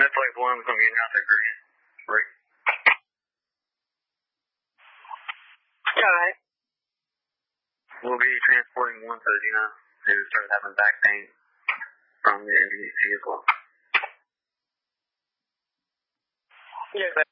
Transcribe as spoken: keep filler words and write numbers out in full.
Netflix one's going to get out there, Green. Rick. Alright. We'll be transporting one thirty now, who started having back pain from the vehicle. Yes,